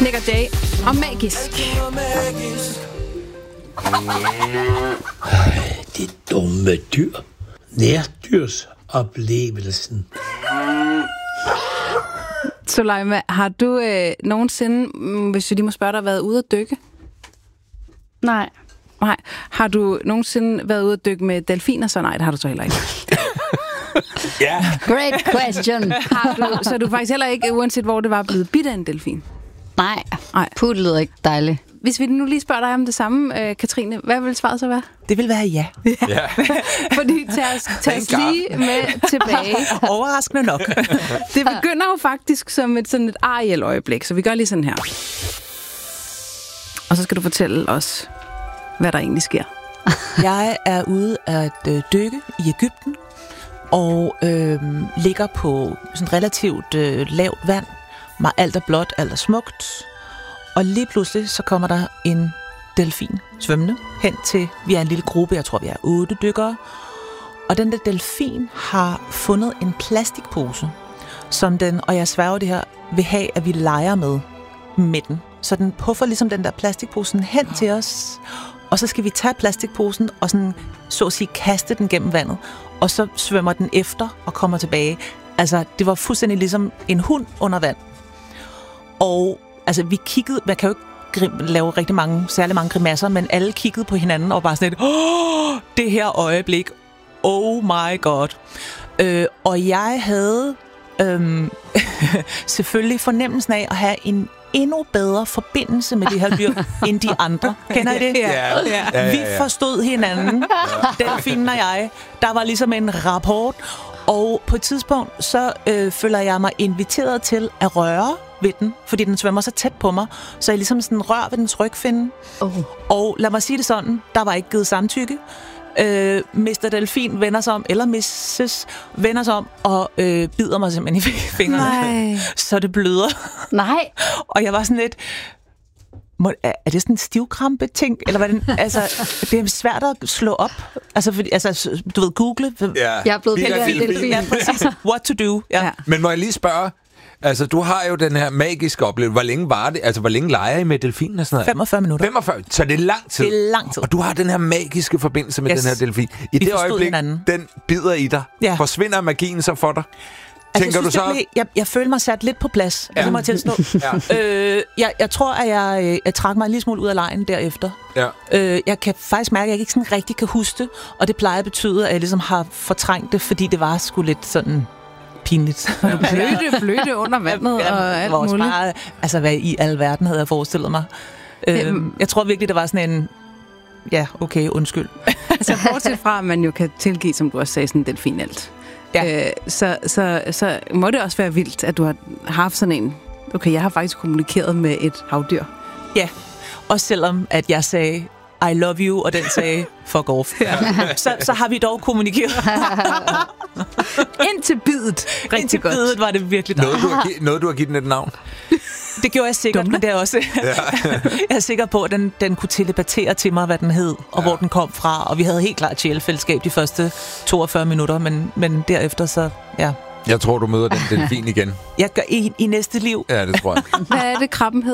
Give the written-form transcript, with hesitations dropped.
Nick og Jay og Magisk. Det dumme dyr. Nærdyrsoplevelsen. Soleima, har du nogensinde, hvis jeg lige må spørge dig, været ude at dykke? Nej. Nej. Har du nogensinde været ude at dykke med delfiner? Så nej, det har du så heller ikke. Ja. Great question. Så er du faktisk heller ikke, uanset hvor det var, blevet bidt af en delfin? Nej. Nej. Puh, det lyder ikke dejligt. Hvis vi nu lige spørger dig om det samme, Katrine, hvad vil svaret så være? Det vil være ja. Ja. Fordi tag os lige med tilbage. Overraskende nok. Det begynder jo faktisk som sådan et Ariel-øjeblik, så vi gør lige sådan her. Og så skal du fortælle os, hvad der egentlig sker. Jeg er ude at dykke i Egypten, og ligger på sådan relativt lavt vand. Alt er blåt, alt er smukt. Og lige pludselig så kommer der en delfin svømmende hen til, vi er en lille gruppe, jeg tror vi er 8 dykkere. Og den der delfin har fundet en plastikpose, som den, og jeg sværger det her, vil have, at vi leger med den. Så den puffer ligesom den der plastikposen hen til os, og så skal vi tage plastikposen og sådan, så at sige, kaste den gennem vandet, og så svømmer den efter og kommer tilbage. Altså, det var fuldstændig ligesom en hund under vand. Og altså, vi kiggede, man kan jo ikke lave særlig mange grimasser, men alle kiggede på hinanden og bare sådan et, det her øjeblik, oh my god. Og jeg havde selvfølgelig fornemmelsen af at have en endnu bedre forbindelse med det her dyr, end de andre. Kender I det? Ja. Vi forstod hinanden, delfinen og jeg. Der var ligesom en rapport, og på et tidspunkt, så føler jeg mig inviteret til at røre ved den, fordi den svømmer så tæt på mig, så jeg ligesom sådan rører ved dens rygfinde. Og lad mig sige det sådan, der var ikke givet samtykke. Mr. Delfin vender sig om, eller Mrs. vender sig om, og bider mig simpelthen i fingrene. Nej. Så det bløder. Nej. Og jeg var sådan lidt, er det sådan en stivkrampe-ting? Eller hvad den, altså, det er svært at slå op. Altså, fordi, du ved, google. Ja. Jeg er blevet bidt af en delfin. Ja, præcis. What to do. Ja. Men må jeg lige spørge, altså, du har jo den her magiske oplevelse. Hvor længe var det? Altså, hvor længe leger I med delfinen og sådan noget? 45 minutter. 45, så det er lang tid. Det er lang tid. Og du har den her magiske forbindelse med den her delfin. I Vi det forstod øjeblik, hinanden. den bider i dig. Ja. Forsvinder magien så for dig? Altså, Tænker du så? Jeg følte mig sat lidt på plads. Ja. Det må jeg tilstå. Jeg tror, at jeg trak mig en lille smule ud af lejen derefter. Ja. Jeg kan faktisk mærke, at jeg ikke sådan rigtig kan huske det. Og det plejer at betyde, at jeg ligesom har fortrængt det, fordi det var sgu lidt sådan pinligt. Blødte under vandet og alt muligt. Bare, altså, hvad i alverden havde jeg forestillet mig. Jeg tror virkelig, det var sådan en... Ja, okay, undskyld. Altså, bortset fra, at man jo kan tilgive, som du også sagde, sådan en delfin alt. Ja. Så må det også være vildt, at du har haft sådan en... Okay, jeg har faktisk kommunikeret med et havdyr. Ja, også selvom at jeg sagde, I love you, og den sagde, fuck off. Ja. Så har vi dog kommunikeret. Indtil bidet. Indtil bidet var det virkelig dejligt. Noget, du har givet den et navn? Det gjorde jeg sikkert, men det er også... Jeg er sikker på, at den kunne telepatere til mig, hvad den hed, og hvor den kom fra. Og vi havde helt klart sjælefællesskab de første 42 minutter, men derefter så... Ja. Jeg tror, du møder den delfin igen. Jeg gør i næste liv. Ja, det tror jeg. Hvad er det, krabben hed?